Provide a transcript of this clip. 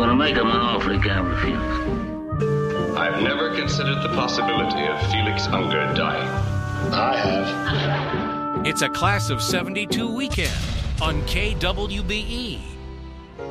want to make him an offer he can't refuse. I've never considered the possibility of Felix Unger dying. I have. It's a Class of 72 weekend on KWBE.